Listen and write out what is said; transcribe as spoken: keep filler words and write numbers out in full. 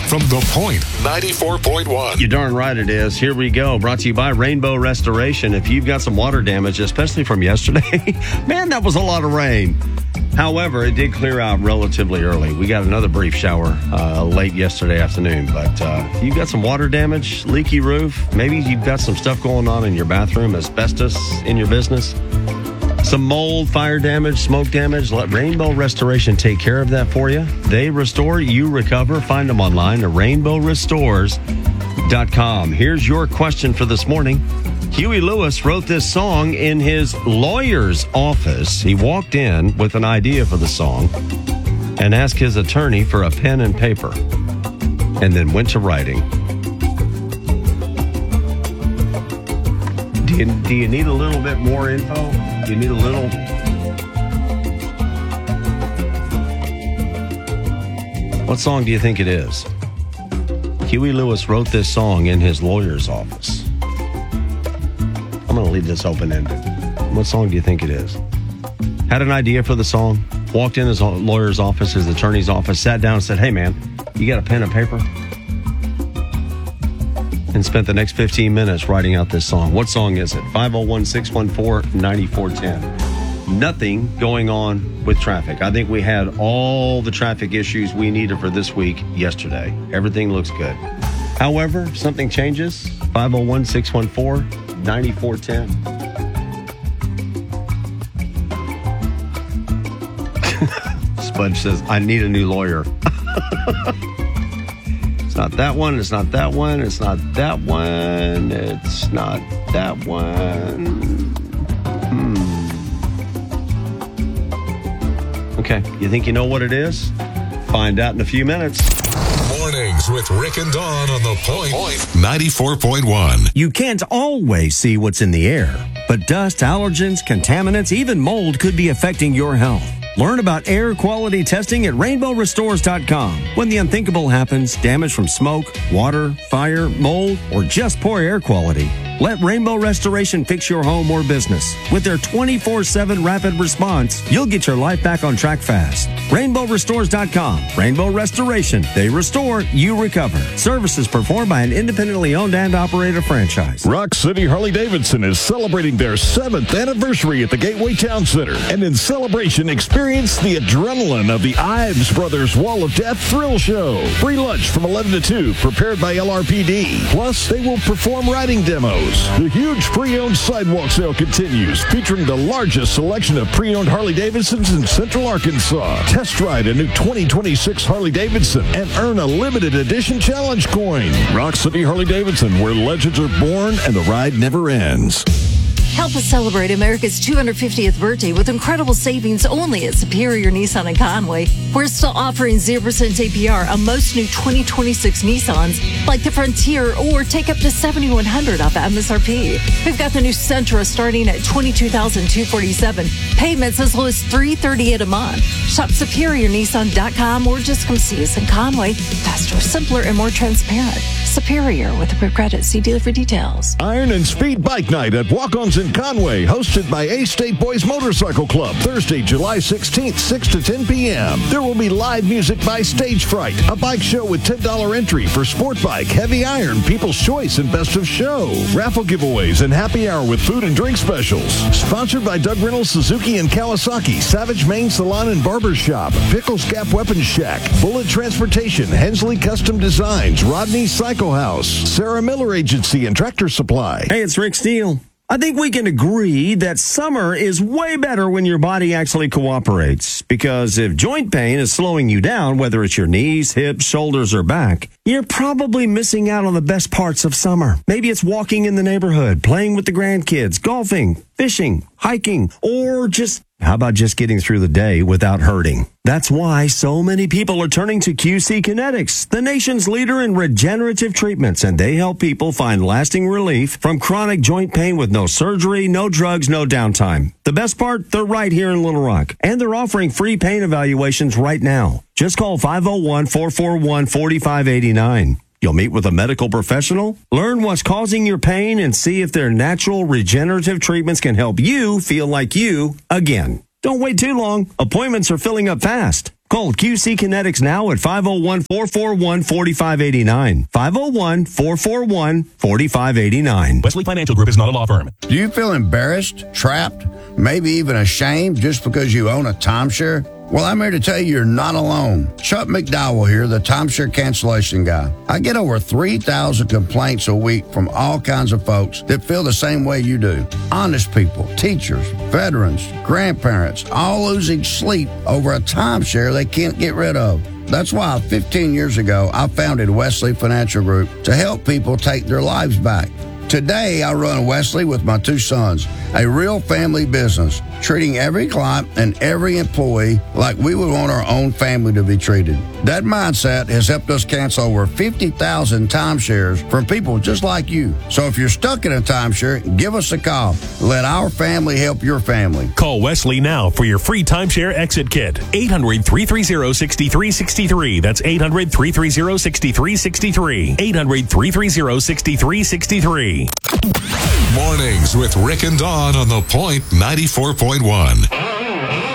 from The Point ninety-four point one. You're darn right it is. Here we go. Brought to you by Rainbow Restoration. If you've got some water damage, especially from yesterday, man, that was a lot of rain. However, it did clear out relatively early. We got another brief shower uh, late yesterday afternoon. But uh, you've got some water damage, leaky roof. Maybe you've got some stuff going on in your bathroom, asbestos in your business. Some mold, fire damage, smoke damage. Let Rainbow Restoration take care of that for you. They restore, you recover. Find them online at rainbow restores dot com. Here's your question for this morning. Huey Lewis wrote this song in his lawyer's office. He walked in with an idea for the song and asked his attorney for a pen and paper and then went to writing. Do you, do you need a little bit more info? Do you need a little? What song do you think it is? Huey Lewis wrote this song in his lawyer's office. I'm going to leave this open-ended. What song do you think it is? Had an idea for the song, walked in his lawyer's office, his attorney's office, sat down and said, hey, man, you got a pen and paper? And spent the next fifteen minutes writing out this song. What song is it? five oh one, six one four, nine four one oh. Nothing going on with traffic. I think we had all the traffic issues we needed for this week yesterday. Everything looks good. However, something changes. five oh one, six one four, nine four one oh. Spudge says, I need a new lawyer. It's not that one. It's not that one. It's not that one. It's not that one. Hmm. Okay. You think you know what it is? Find out in a few minutes. Mornings with Rick and Dawn on The Point ninety-four point one. You can't always see what's in the air, but dust, allergens, contaminants, even mold could be affecting your health. Learn about air quality testing at rainbow restores dot com. When the unthinkable happens, damage from smoke, water, fire, mold, or just poor air quality, let Rainbow Restoration fix your home or business. With their twenty-four seven rapid response, you'll get your life back on track fast. rainbow restores dot com. Rainbow Restoration. They restore, you recover. Services performed by an independently owned and operated franchise. Rock City Harley-Davidson is celebrating their seventh anniversary at the Gateway Town Center. And in celebration, experience the adrenaline of the Ives Brothers Wall of Death Thrill Show. Free lunch from eleven to two, prepared by L R P D. Plus, they will perform riding demos. The huge pre-owned sidewalk sale continues, featuring the largest selection of pre-owned Harley-Davidsons in Central Arkansas. Test ride a new twenty twenty-six Harley-Davidson and earn a limited edition challenge coin. Rock City Harley-Davidson, where legends are born and the ride never ends. Help us celebrate America's two hundred fiftieth birthday with incredible savings only at Superior Nissan in Conway. We're still offering zero percent A P R on most new twenty twenty-six Nissans, like the Frontier, or take up to seven thousand one hundred dollars off M S R P. We've got the new Sentra starting at twenty-two thousand two hundred forty-seven dollars. Payments as low as three hundred thirty-eight dollars a month. Shop superior nissan dot com or just come see us in Conway. Faster, simpler, and more transparent. Superior with approved credit. See dealer for details. Iron and Speed Bike Night at Walk-Ons in Conway, hosted by A-State Boys Motorcycle Club, Thursday, July sixteenth, six to ten p.m. There will be live music by Stage Fright, a bike show with ten dollars entry for Sport Bike, Heavy Iron, People's Choice, and Best of Show. Raffle giveaways and happy hour with food and drink specials. Sponsored by Doug Reynolds, Suzuki and Kawasaki, Savage Main Salon and Barber Shop, Pickles Gap Weapons Shack, Bullet Transportation, Hensley Custom Designs, Rodney Cycle House, Sarah Miller Agency, and Tractor Supply. Hey, it's Rick Steele. I think we can agree that summer is way better when your body actually cooperates. Because if joint pain is slowing you down, whether it's your knees, hips, shoulders, or back, you're probably missing out on the best parts of summer. Maybe it's walking in the neighborhood, playing with the grandkids, golfing, fishing, hiking, or just, how about just getting through the day without hurting? That's why so many people are turning to Q C Kinetics, the nation's leader in regenerative treatments, and they help people find lasting relief from chronic joint pain with no surgery, no drugs, no downtime. The best part, they're right here in Little Rock, and they're offering free pain evaluations right now. Just call five oh one, four four one, four five eight nine. You'll meet with a medical professional, learn what's causing your pain, and see if their natural regenerative treatments can help you feel like you again. Don't wait too long. Appointments are filling up fast. Call Q C Kinetics now at five oh one, four four one, four five eight nine. five oh one, four four one, four five eight nine. Wesley Financial Group is not a law firm. Do you feel embarrassed, trapped, maybe even ashamed just because you own a timeshare? Well, I'm here to tell you you're not alone. Chuck McDowell here, the timeshare cancellation guy. I get over three thousand complaints a week from all kinds of folks that feel the same way you do. Honest people, teachers, veterans, grandparents, all losing sleep over a timeshare they can't get rid of. That's why fifteen years ago, I founded Wesley Financial Group to help people take their lives back. Today, I run Wesley with my two sons, a real family business, treating every client and every employee like we would want our own family to be treated. That mindset has helped us cancel over fifty thousand timeshares from people just like you. So if you're stuck in a timeshare, give us a call. Let our family help your family. Call Wesley now for your free timeshare exit kit. eight hundred, three three zero, six three six three. That's eight hundred, three three zero, six three six three. eight hundred, three three zero, six three six three. Mornings with Rick and Dawn on The Point ninety-four point one.